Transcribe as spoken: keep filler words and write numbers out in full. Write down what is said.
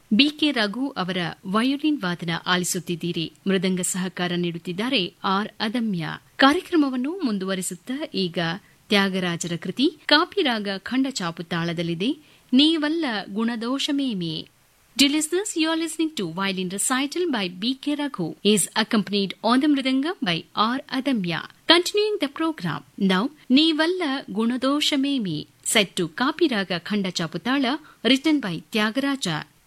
BK Raghu ಅವರ violin ವಾದನ ಆಲಿಸುತ್ತಿದ್ದೀರಿ. ಮೃದಂಗ ಸಹಕಾರ ನೀಡುತ್ತಿದ್ದಾರೆ ಆರ್ ಅದಮ್ಯ. ಕಾರ್ಯಕ್ರಮವನ್ನು ಮುಂದುವರಿಸುತ್ತಾ ಈಗ ತ್ಯಾಗರಾಜರ ಕೃತಿ Kapi raga ಖಂಡಚಾಪು ತಾಳದಲ್ಲಿದೆ ನೀವಲ್ಲ ಗುಣದೋಷಮೇಮೆ. Dear listeners, you are listening to Violin Recital by B K Raghu. He is accompanied on the Mridanga by R Adamya. Continuing the program, now Nivalla Gunadoshamemi, set to Kapiraga Khanda Chaputala, written by Tyagaraja.